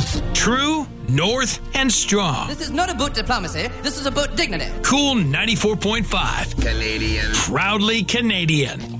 South, true, North, and strong. This is not about diplomacy. This is about dignity. Cool 94.5. Canadian. Proudly Canadian.